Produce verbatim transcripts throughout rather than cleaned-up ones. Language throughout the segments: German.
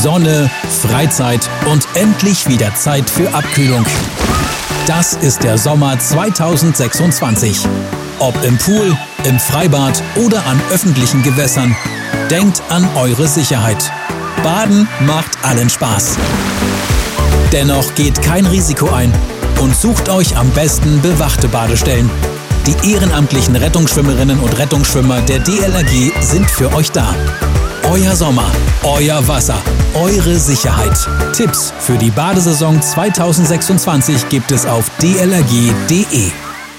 Sonne, Freizeit und endlich wieder Zeit für Abkühlung. Das ist der Sommer zweitausendsechsundzwanzig. Ob im Pool, im Freibad oder an öffentlichen Gewässern, denkt an eure Sicherheit. Baden macht allen Spaß. Dennoch geht kein Risiko ein und sucht euch am besten bewachte Badestellen. Die ehrenamtlichen Rettungsschwimmerinnen und Rettungsschwimmer der D L R G sind für euch da. Euer Sommer, euer Wasser, eure Sicherheit. Tipps für die Badesaison zweitausendsechsundzwanzig gibt es auf d l r g punkt d e.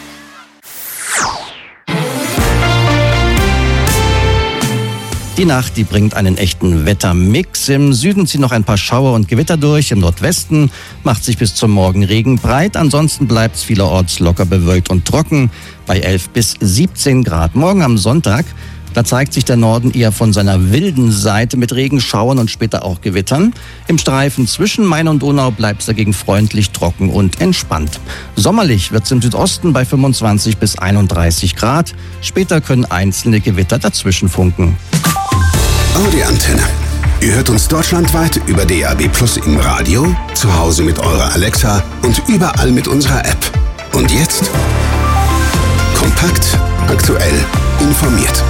Die Nacht, die bringt einen echten Wettermix. Im Süden ziehen noch ein paar Schauer und Gewitter durch. Im Nordwesten macht sich bis zum Morgen Regen breit. Ansonsten bleibt es vielerorts locker bewölkt und trocken bei elf bis siebzehn Grad. Morgen am Sonntag, da zeigt sich der Norden eher von seiner wilden Seite mit Regenschauern und später auch Gewittern. Im Streifen zwischen Main und Donau bleibt es dagegen freundlich, trocken und entspannt. Sommerlich wird es im Südosten bei fünfundzwanzig bis einunddreißig Grad. Später können einzelne Gewitter dazwischen funken. Audi Antenne. Ihr hört uns deutschlandweit über D A B Plus im Radio, zu Hause mit eurer Alexa und überall mit unserer App. Und jetzt kompakt, aktuell, informiert.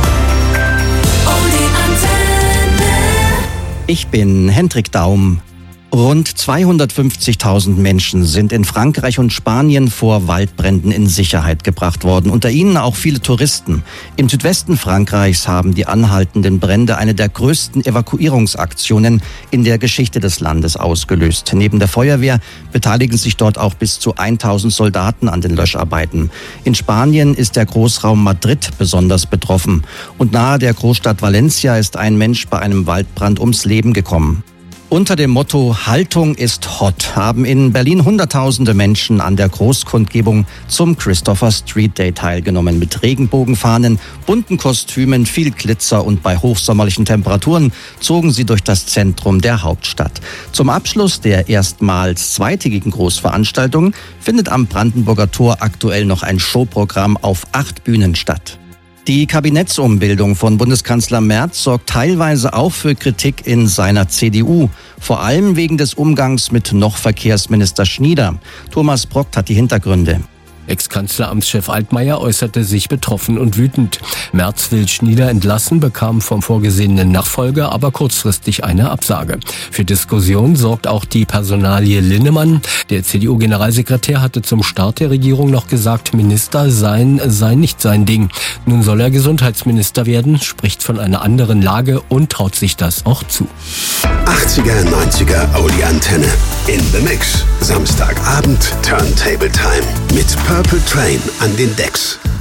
Audi Antenne. Ich bin Hendrik Daum. Rund zweihundertfünfzigtausend Menschen sind in Frankreich und Spanien vor Waldbränden in Sicherheit gebracht worden. Unter ihnen auch viele Touristen. Im Südwesten Frankreichs haben die anhaltenden Brände eine der größten Evakuierungsaktionen in der Geschichte des Landes ausgelöst. Neben der Feuerwehr beteiligen sich dort auch bis zu tausend Soldaten an den Löscharbeiten. In Spanien ist der Großraum Madrid besonders betroffen. Und nahe der Großstadt Valencia ist ein Mensch bei einem Waldbrand ums Leben gekommen. Unter dem Motto Haltung ist hot haben in Berlin Hunderttausende Menschen an der Großkundgebung zum Christopher Street Day teilgenommen. Mit Regenbogenfahnen, bunten Kostümen, viel Glitzer und bei hochsommerlichen Temperaturen zogen sie durch das Zentrum der Hauptstadt. Zum Abschluss der erstmals zweitägigen Großveranstaltung findet am Brandenburger Tor aktuell noch ein Showprogramm auf acht Bühnen statt. Die Kabinettsumbildung von Bundeskanzler Merz sorgt teilweise auch für Kritik in seiner C D U. Vor allem wegen des Umgangs mit noch Verkehrsminister Schnieder. Thomas Brockt hat die Hintergründe. Ex-Kanzleramtschef Altmaier äußerte sich betroffen und wütend. Merz will Schnieder entlassen, bekam vom vorgesehenen Nachfolger aber kurzfristig eine Absage. Für Diskussion sorgt auch die Personalie Linnemann. Der C D U-Generalsekretär hatte zum Start der Regierung noch gesagt, Minister sein sei nicht sein Ding. Nun soll er Gesundheitsminister werden, spricht von einer anderen Lage und traut sich das auch zu. achtziger, neunziger Audi Antenne. In the Mix. Samstagabend Turntable Time mit Purple Train an den Decks.